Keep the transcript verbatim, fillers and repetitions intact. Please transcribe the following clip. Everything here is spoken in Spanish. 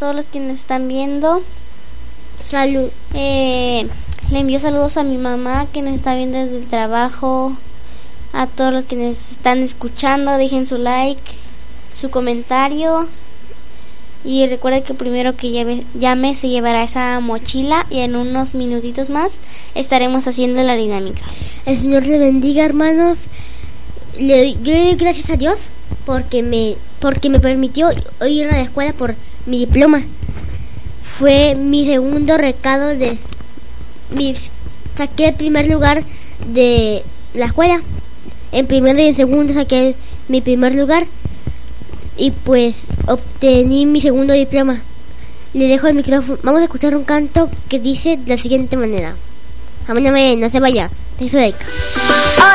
todos los que nos están viendo. Salud. Eh, le envío saludos a mi mamá que nos está viendo desde el trabajo. A todos los que nos están escuchando, dejen su like, su comentario. Y recuerden que primero que llame, llame se llevará esa mochila. Y en unos minutitos más estaremos haciendo la dinámica. El Señor le bendiga, hermanos. Le, yo le doy gracias a Dios porque me, porque me permitió ir a la escuela por mi diploma. Fue mi segundo recado de... Mi, saqué el primer lugar de la escuela. En primero y en segundo saqué mi primer lugar. Y pues obtení mi segundo diploma. Le dejo el micrófono. Vamos a escuchar un canto que dice de la siguiente manera. Amén, amén, no se vaya. Te like.